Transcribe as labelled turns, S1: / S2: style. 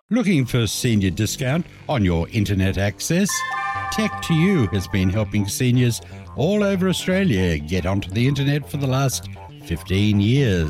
S1: Looking for senior discount on your internet access? Tech2U has been helping seniors all over Australia get onto the internet for the last 15 years.